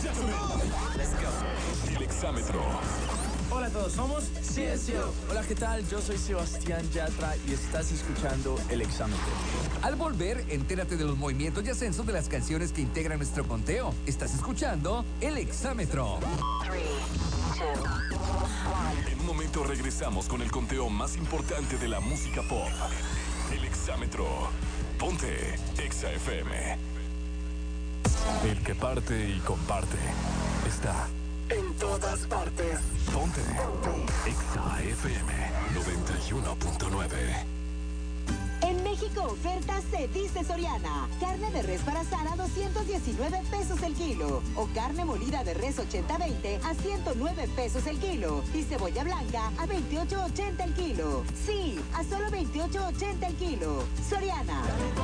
Let's go. El exámetro. Hola a todos, somos CSU. Hola, ¿qué tal? Yo soy Sebastián Yatra y estás escuchando El Exámetro. Al volver, entérate de los movimientos y ascensos de las canciones que integran nuestro conteo. Estás escuchando El Exámetro. 3, 2, 1. En un momento regresamos con el conteo más importante de la música pop. El exámetro. Ponte Exa FM. El que parte y comparte está En todas partes. Ponte Exa FM 91.9. En México, ofertas se dice Soriana. Carne de res para asar a 219 pesos el kilo. O carne molida de res 80-20 a 109 pesos el kilo. Y cebolla blanca a 28.80 el kilo. Sí, a solo 28.80 el kilo. Soriana.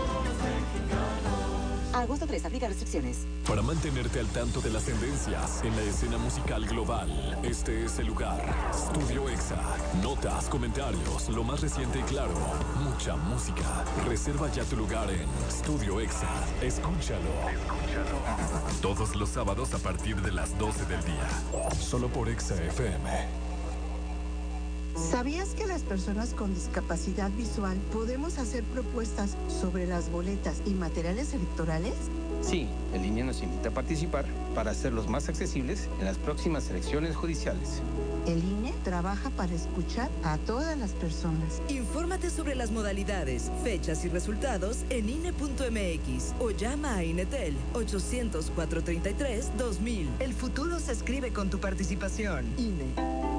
A agosto 3, aplica restricciones. Para mantenerte al tanto de las tendencias en la escena musical global, este es el lugar. Studio Exa. Notas, comentarios, lo más reciente y claro. Mucha música. Reserva ya tu lugar en Studio Exa. Escúchalo. Todos los sábados a partir de las 12 del día. Solo por Exa FM. ¿Sabías que las personas con discapacidad visual podemos hacer propuestas sobre las boletas y materiales electorales? Sí, el INE nos invita a participar para hacerlos más accesibles en las próximas elecciones judiciales. El INE trabaja para escuchar a todas las personas. Infórmate sobre las modalidades, fechas y resultados en INE.mx o llama a INETEL 800-433-2000. El futuro se escribe con tu participación. INE.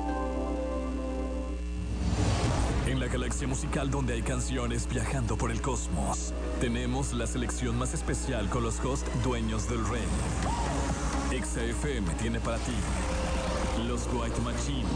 En la galaxia musical donde hay canciones viajando por el cosmos, tenemos la selección más especial con los hosts dueños del reino. Exa FM tiene para ti los White Machine.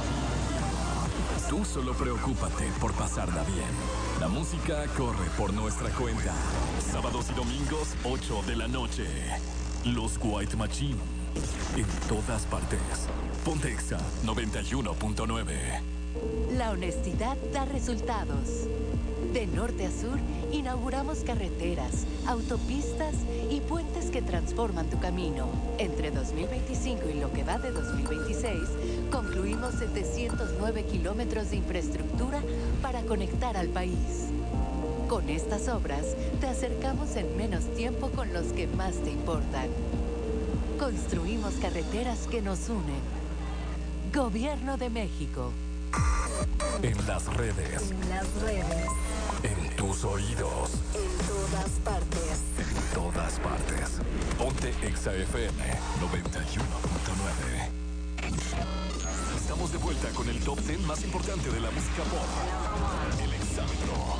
Tú solo preocúpate por pasarla bien. La música corre por nuestra cuenta. Sábados y domingos, 8 de la noche. Los White Machine. En todas partes. Ponte Exa 91.9. La honestidad da resultados. De norte a sur, inauguramos carreteras, autopistas y puentes que transforman tu camino. Entre 2025 y lo que va de 2026, concluimos 709 kilómetros de infraestructura para conectar al país. Con estas obras, te acercamos en menos tiempo con los que más te importan. Construimos carreteras que nos unen. Gobierno de México. En las redes. En las redes. En tus oídos. En todas partes. En todas partes. Ponte Exa FM 91.9. Estamos de vuelta con el top 10 más importante de la música pop. El exámetro.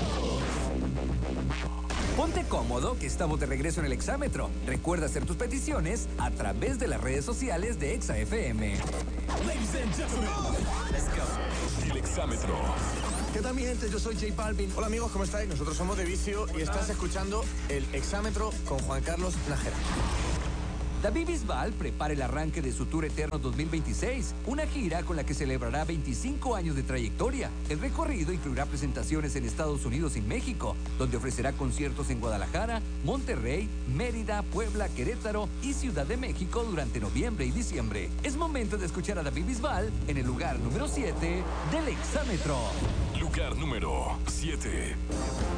Ponte cómodo, que estamos de regreso en El Exámetro. Recuerda hacer tus peticiones a través de las redes sociales de Exa FM. Ladies and gentlemen, Let's go. el exámetro. ¿Qué tal, mi gente? Yo soy J Balvin. Hola, amigos, ¿cómo estáis? Nosotros somos de Vicio y estás escuchando El Exámetro con Juan Carlos Nájera. David Bisbal prepara el arranque de su Tour Eterno 2026, una gira con la que celebrará 25 años de trayectoria. El recorrido incluirá presentaciones en Estados Unidos y México, donde ofrecerá conciertos en Guadalajara, Monterrey, Mérida, Puebla, Querétaro y Ciudad de México durante noviembre y diciembre. Es momento de escuchar a David Bisbal en el lugar número 7 del Exámetro. Lugar número 7.